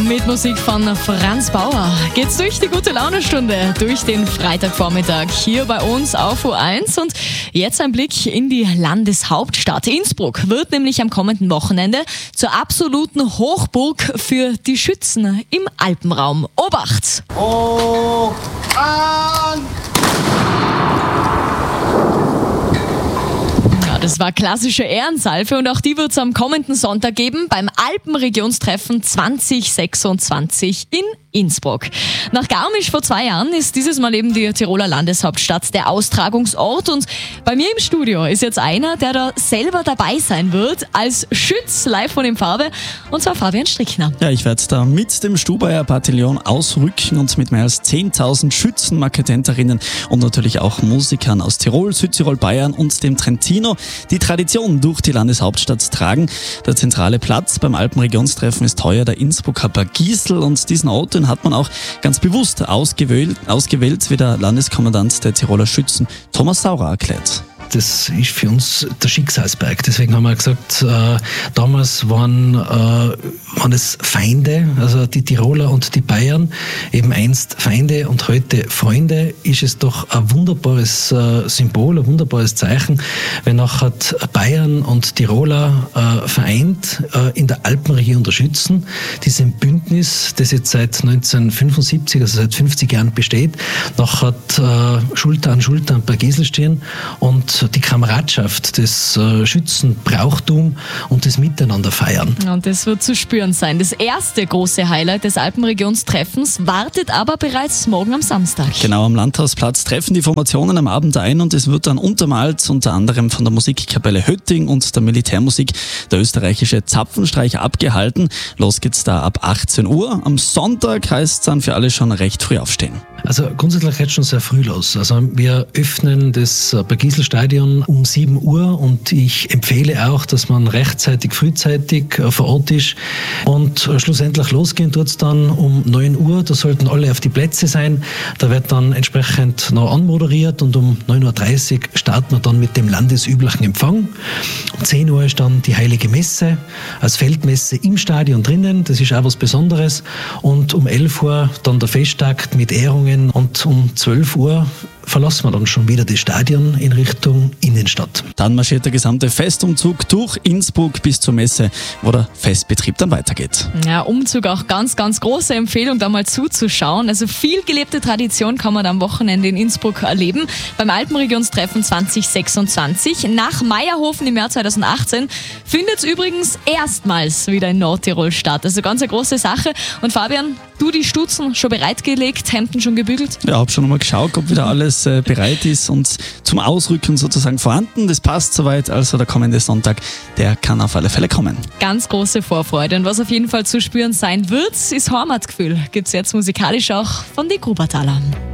Mit Musik von Franz Bauer geht's durch die gute Laune-Stunde, durch den Freitagvormittag hier bei uns auf U1. Und jetzt ein Blick in die Landeshauptstadt. Innsbruck wird nämlich am kommenden Wochenende zur absoluten Hochburg für die Schützen im Alpenraum. Obacht! Hoch an! Das war klassische Ehrensalve und auch die wird es am kommenden Sonntag geben beim Alpenregionstreffen 2026 in Innsbruck. Nach Garmisch vor 2 Jahren ist dieses Mal eben die Tiroler Landeshauptstadt der Austragungsort und bei mir im Studio ist jetzt einer, der da selber dabei sein wird, als Schütz live von in Farbe, und zwar Fabian Strickner. Ja, ich werde da mit dem Stubaier Bataillon ausrücken und mit mehr als 10.000 Schützen, Marketenterinnen und natürlich auch Musikern aus Tirol, Südtirol, Bayern und dem Trentino die Tradition durch die Landeshauptstadt tragen. Der zentrale Platz beim Alpenregionstreffen ist heuer der Innsbrucker Bergisel und diesen Ort, den hat man auch ganz bewusst ausgewählt, wie der Landeskommandant der Tiroler Schützen Thomas Saurer erklärt. Das ist für uns der Schicksalsberg. Deswegen haben wir gesagt, damals waren es Feinde, also die Tiroler und die Bayern, eben einst Feinde und heute Freunde. Ist es doch ein wunderbares Symbol, ein wunderbares Zeichen, wenn nachher Bayern und Tiroler vereint in der Alpenregion der Schützen, diesem Bündnis, das jetzt seit 1975, also seit 50 Jahren besteht, nachher Schulter an Schulter am Bergisel stehen und die Kameradschaft, das Schützenbrauchtum und das Miteinander feiern. Und das wird zu spüren sein. Das erste große Highlight des Alpenregionstreffens wartet aber bereits morgen am Samstag. Genau, am Landhausplatz treffen die Formationen am Abend ein und es wird dann untermalt unter anderem von der Musikkapelle Hötting und der Militärmusik der österreichische Zapfenstreich abgehalten. Los geht's da ab 18 Uhr. Am Sonntag heißt es dann für alle schon recht früh aufstehen. Also grundsätzlich geht es schon sehr früh los. Also wir öffnen das Bergiselstadion um 7 Uhr und ich empfehle auch, dass man frühzeitig vor Ort ist. Und schlussendlich losgehen tut es dann um 9 Uhr. Da sollten alle auf die Plätze sein. Da wird dann entsprechend noch anmoderiert und um 9.30 Uhr starten wir dann mit dem landesüblichen Empfang. Um 10 Uhr ist dann die Heilige Messe als Feldmesse im Stadion drinnen. Das ist auch was Besonderes. Und um 11 Uhr dann der Festakt mit Ehrungen. Und um 12 Uhr verlassen wir dann schon wieder das Stadion in Richtung Innenstadt. Dann marschiert der gesamte Festumzug durch Innsbruck bis zur Messe, wo der Festbetrieb dann weitergeht. Ja, Umzug auch ganz, ganz große Empfehlung, da mal zuzuschauen. Also viel gelebte Tradition kann man am Wochenende in Innsbruck erleben. Beim Alpenregionstreffen 2026. Nach Meierhofen im Jahr 2018 findet es übrigens erstmals wieder in Nordtirol statt. Also ganz eine große Sache. Und Fabian, du die Stutzen schon bereitgelegt, Hemden schon gebügelt? Ja, habe schon einmal geschaut, ob wieder alles bereit ist und zum Ausrücken sozusagen vorhanden. Das passt soweit, also der kommende Sonntag, der kann auf alle Fälle kommen. Ganz große Vorfreude und was auf jeden Fall zu spüren sein wird, ist Heimatgefühl. Gibt's jetzt musikalisch auch von die Grubertaler.